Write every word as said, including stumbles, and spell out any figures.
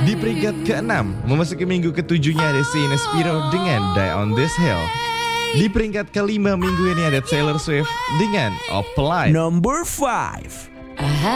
Di peringkat keenam, memasuki minggu ketujuhnya ada Saint Spiro dengan Die on This Hill. Di peringkat kelima minggu ini ada Taylor Swift dengan Opalite. Number five.